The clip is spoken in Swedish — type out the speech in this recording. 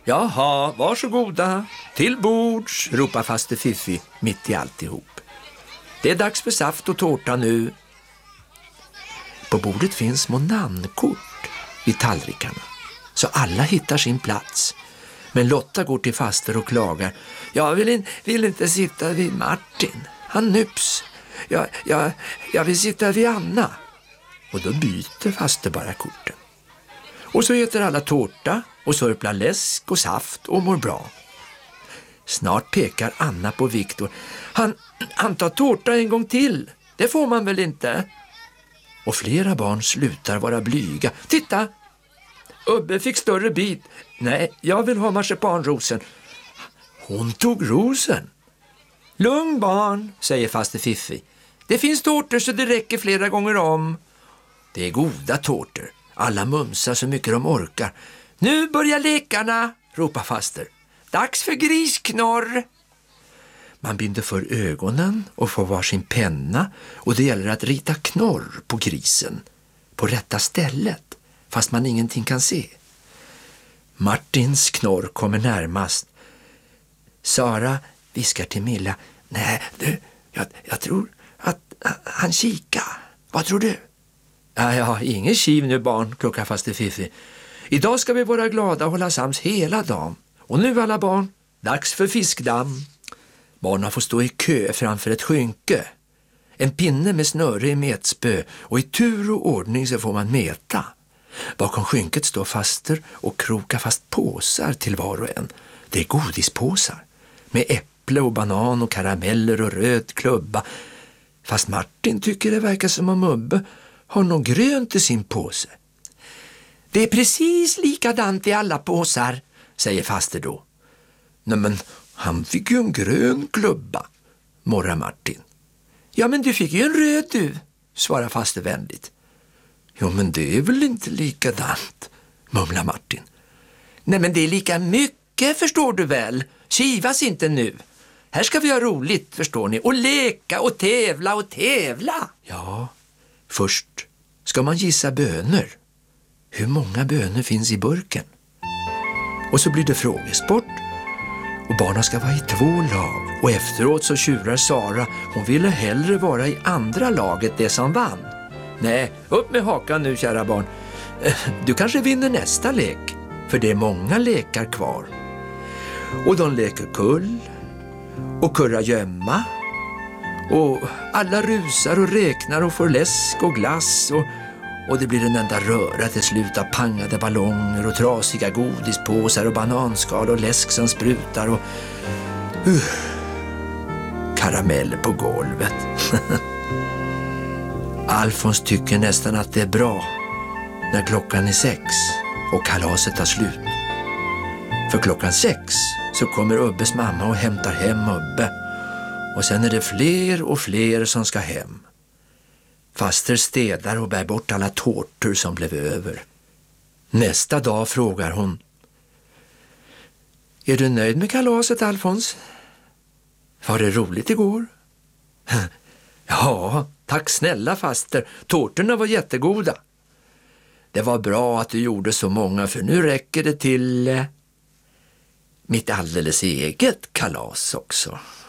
Jaha, varsågoda. Till bords, ropar faster Fiffi mitt i alltihop. Det är dags för saft och tårta nu. På bordet finns små namnkort vid tallrikarna, så alla hittar sin plats. Men Lotta går till faster och klagar. Jag vill inte sitta vid Martin. Han nyps. Jag vill sitta vid Anna. Och då byter faster bara korten. Och så äter alla tårta och sörplar läsk och saft och mår bra. Snart pekar Anna på Viktor. Han tar tårta en gång till. Det får man väl inte? Och flera barn slutar vara blyga. Titta! Ubbe fick större bit. Nej, jag vill ha marsipanrosen. Hon tog rosen. Lugn barn, säger faster Fiffi. Det finns tårtor så det räcker flera gånger om. Det är goda tårtor. Alla mumsar så mycket de orkar. Nu börjar lekarna, ropar faster. Dags för grisknorr. Man binder för ögonen och får varsin penna, och det gäller att rita knorr på grisen på rätta stället, fast man ingenting kan se. Martins knorr kommer närmast. Sara viskar till Milla. Nej, du, jag tror att han kikar. Vad tror du? Ja, ingen kiv nu barn, kluckar faster Fiffi. Idag ska vi vara glada och hålla sams hela dagen. Och nu alla barn, dags för fiskdamm. Barnen får stå i kö framför ett skynke. En pinne med snöre i metspö, och i tur och ordning så får man meta. Bakom skynket står faster och krokar fast påsar till var och en. Det är godispåsar med äpple och banan och karameller och röd klubba. Fast Martin tycker det verkar som om Ubbe har något grönt i sin påse. Det är precis likadant i alla påsar, säger faster då. Nej, men han fick ju en grön klubba, morrar Martin. Ja, men du fick ju en röd du, svarar faster vänligt. Jo, men det är väl inte likadant, mumlar Martin. Nej, men det är lika mycket, förstår du väl. Kivas inte nu. Här ska vi ha roligt, förstår ni. Och leka och tävla och tävla. Ja, först ska man gissa bönor. Hur många bönor finns i burken? Och så blir det frågesport. Och barnen ska vara i 2 lag. Och efteråt så tjurar Sara. Hon ville hellre vara i andra laget, det som vann. Nej, upp med hakan nu, kära barn. Du kanske vinner nästa lek. För det är många lekar kvar. Och de leker kull och kurra gömma. Och alla rusar och räknar och får läsk och glass. Och det blir en enda röra till slut av pangade ballonger och trasiga godispåsar och bananskal och läsk som sprutar och karameller på golvet. Alfons tycker nästan att det är bra när klockan är 6 och kalaset tar slut. För klockan 6 så kommer Ubbes mamma och hämtar hem Ubbe. Och sen är det fler och fler som ska hem. Faster städar och bär bort alla tårtor som blev över. Nästa dag frågar hon. Är du nöjd med kalaset, Alfons? Var det roligt igår? Ja, tack snälla faster. Tårtorna var jättegoda. Det var bra att du gjorde så många, för nu räcker det till mitt alldeles eget kalas också.